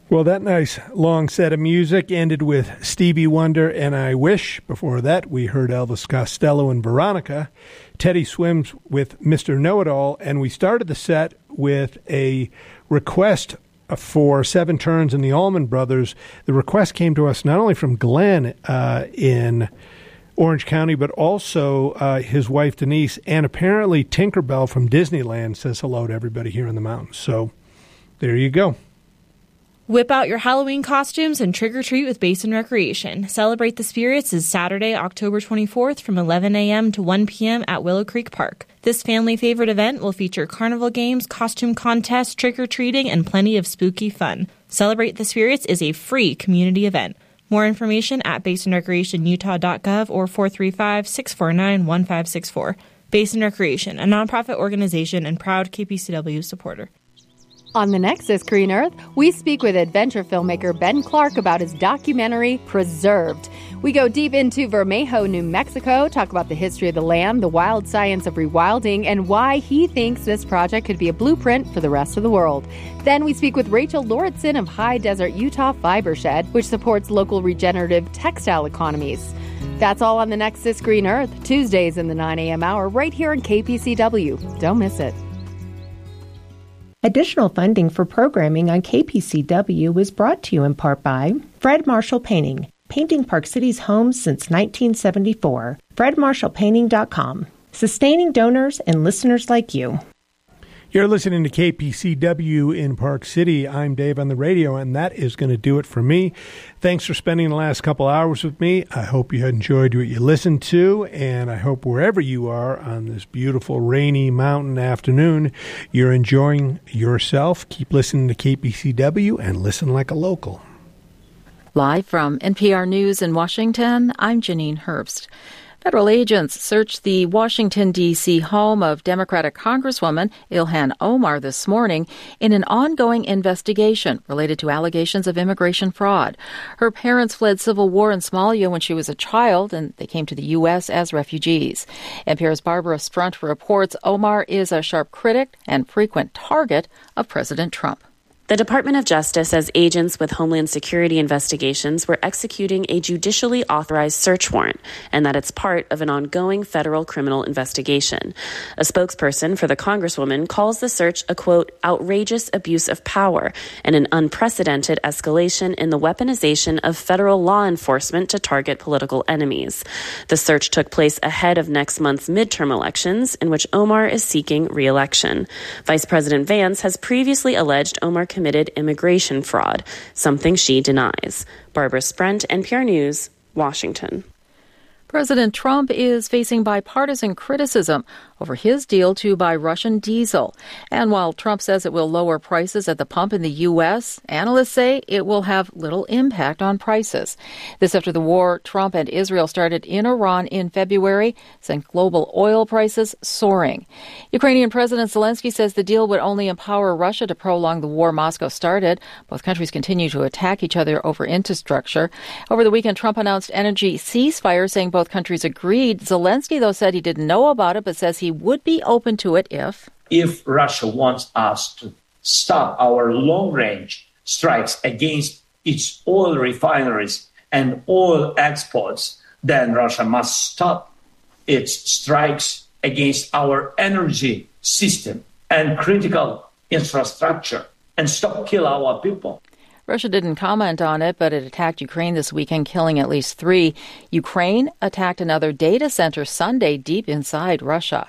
Well, that nice long set of music ended with Stevie Wonder and I Wish. Before that, we heard Elvis Costello and Veronica. Teddy Swims with Mr. Know-It-All. And we started the set with a request for Seven Turns and the Allman Brothers. The request came to us not only from Glenn in Orange County, but also his wife Denise. And apparently Tinkerbell from Disneyland says hello to everybody here in the mountains. So there you go. Whip out your Halloween costumes and trick-or-treat with Basin Recreation. Celebrate the Spirits is Saturday, October 24th from 11 a.m. to 1 p.m. at Willow Creek Park. This family favorite event will feature carnival games, costume contests, trick-or-treating, and plenty of spooky fun. Celebrate the Spirits is a free community event. More information at basinrecreationutah.gov or 435-649-1564. Basin Recreation, a nonprofit organization and proud KPCW supporter. On the next This Green Earth, we speak with adventure filmmaker Ben Clark about his documentary, Preserved. We go deep into Vermejo, New Mexico, talk about the history of the land, the wild science of rewilding, and why he thinks this project could be a blueprint for the rest of the world. Then we speak with Rachel Lauritsen of High Desert Utah Fiber Shed, which supports local regenerative textile economies. That's all on the next This Green Earth, Tuesdays in the 9 a.m. hour, right here in KPCW. Don't miss it. Additional funding for programming on KPCW is brought to you in part by Fred Marshall Painting, painting Park City's homes since 1974. FredMarshallPainting.com, sustaining donors and listeners like you. You're listening to KPCW in Park City. I'm Dave on the radio, and that is going to do it for me. Thanks for spending the last couple hours with me. I hope you enjoyed what you listened to, and I hope wherever you are on this beautiful rainy mountain afternoon, you're enjoying yourself. Keep listening to KPCW and listen like a local. Live from NPR News in Washington, I'm Janine Herbst. Federal agents searched the Washington, D.C. home of Democratic Congresswoman Ilhan Omar this morning in an ongoing investigation related to allegations of immigration fraud. Her parents fled civil war in Somalia when she was a child, and they came to the U.S. as refugees. NPR's Barbara Strunt reports Omar is a sharp critic and frequent target of President Trump. The Department of Justice says agents with Homeland Security investigations were executing a judicially authorized search warrant and that it's part of an ongoing federal criminal investigation. A spokesperson for the Congresswoman calls the search a, quote, outrageous abuse of power and an unprecedented escalation in the weaponization of federal law enforcement to target political enemies. The search took place ahead of next month's midterm elections, in which Omar is seeking re-election. Vice President Vance has previously alleged Omar committed immigration fraud, something she denies. Barbara Sprent, NPR News, Washington. President Trump is facing bipartisan criticism over his deal to buy Russian diesel. And while Trump says it will lower prices at the pump in the U.S., analysts say it will have little impact on prices. This after the war Trump and Israel started in Iran in February sent global oil prices soaring. Ukrainian President Zelensky says the deal would only empower Russia to prolong the war Moscow started. Both countries continue to attack each other over infrastructure. Over the weekend, Trump announced energy ceasefire, saying both countries agreed. Zelensky, though, said he didn't know about it, but says he would be open to it if Russia wants us to stop our long-range strikes against its oil refineries and oil exports, then Russia must stop its strikes against our energy system and critical infrastructure and stop kill our people. Russia didn't comment on it, but it attacked Ukraine this weekend, killing at least 3. Ukraine attacked another data center Sunday deep inside Russia.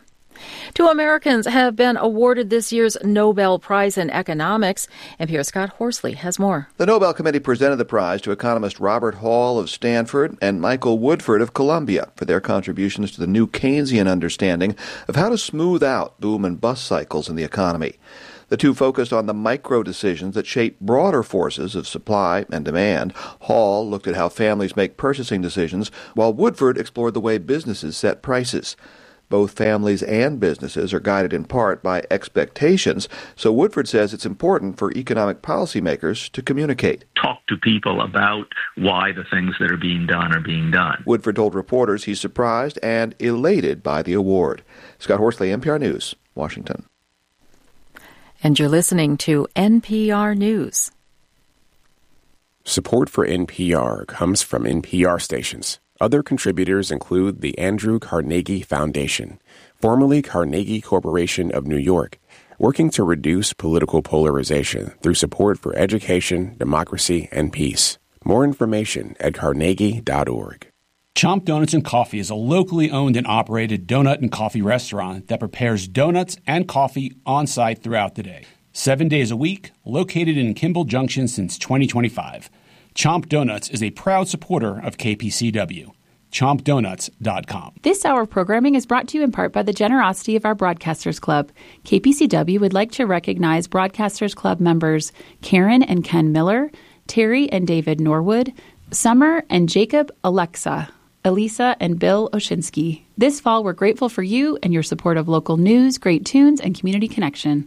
2 Americans have been awarded this year's Nobel Prize in Economics. NPR's Scott Horsley has more. The Nobel Committee presented the prize to economist Robert Hall of Stanford and Michael Woodford of Columbia for their contributions to the new Keynesian understanding of how to smooth out boom and bust cycles in the economy. The two focused on the micro decisions that shape broader forces of supply and demand. Hall looked at how families make purchasing decisions, while Woodford explored the way businesses set prices. Both families and businesses are guided in part by expectations, so Woodford says it's important for economic policymakers to communicate. Talk to people about why the things that are being done. Woodford told reporters he's surprised and elated by the award. Scott Horsley, NPR News, Washington. And you're listening to NPR News. Support for NPR comes from NPR stations. Other contributors include the Andrew Carnegie Foundation, formerly Carnegie Corporation of New York, working to reduce political polarization through support for education, democracy, and peace. More information at carnegie.org. Chomp Donuts and Coffee is a locally owned and operated donut and coffee restaurant that prepares donuts and coffee on-site throughout the day. 7 days a week, located in Kimball Junction since 2025. Chomp Donuts is a proud supporter of KPCW. ChompDonuts.com. This hour of programming is brought to you in part by the generosity of our Broadcasters Club. KPCW would like to recognize Broadcasters Club members Karen and Ken Miller, Terry and David Norwood, Summer and Jacob Alexa, Elisa and Bill Oshinsky. This fall, we're grateful for you and your support of local news, great tunes, and community connection.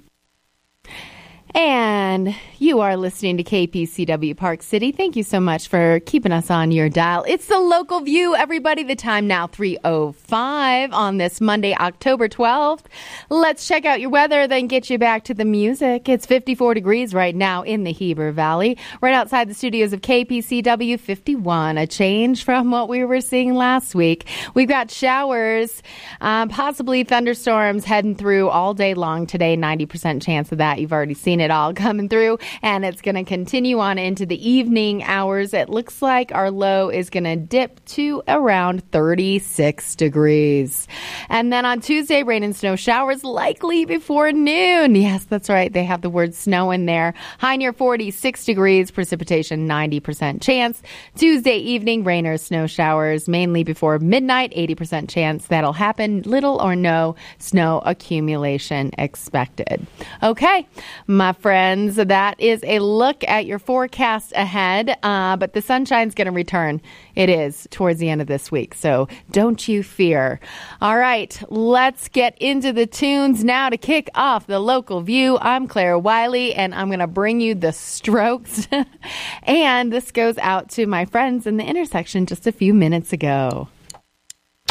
And you are listening to KPCW Park City. Thank you so much for keeping us on your dial. It's the Local View, everybody. The time now 3:05 on this Monday, October 12th. Let's check out your weather, then get you back to the music. It's 54 degrees right now in the Heber Valley. Right outside the studios of KPCW, 51, a change from what we were seeing last week. We've got showers, possibly thunderstorms heading through all day long today. 90% chance of that. You've already seen it all coming through, and it's going to continue on into the evening hours. It looks like our low is going to dip to around 36 degrees. And then on Tuesday, rain and snow showers likely before noon. Yes, that's right. They have the word snow in there. High near 46 degrees, precipitation 90% chance. Tuesday evening, rain or snow showers mainly before midnight, 80% chance that'll happen. Little or no snow accumulation expected. Okay, my friends, that is a look at your forecast ahead, but the sunshine's going to return. It is towards the end of this week, so don't you fear. All right, let's get into the tunes now to kick off the Local View. I'm Claire Wiley, and I'm going to bring you the Strokes. And this goes out to my friends in the intersection just a few minutes ago.